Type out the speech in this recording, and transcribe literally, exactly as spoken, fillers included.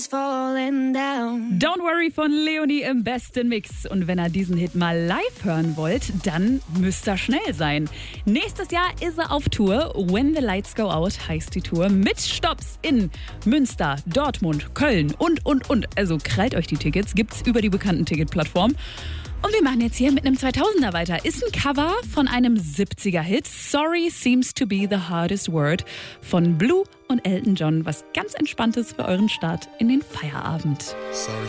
falling down. Don't Worry von Leonie im besten Mix. Und wenn ihr diesen Hit mal live hören wollt, dann müsst ihr schnell sein. Nächstes Jahr ist er auf Tour. When the Lights Go Out heißt die Tour. Mit Stopps in Münster, Dortmund, Köln und, und, und. Also krallt euch die Tickets. Gibt's über die bekannten Ticketplattformen. Und wir machen jetzt hier mit einem zweitausender weiter. Ist ein Cover von einem siebziger-Hit. Sorry seems to be the hardest word von Blue und Elton John. Was ganz Entspanntes für euren Start in den Feierabend. Sorry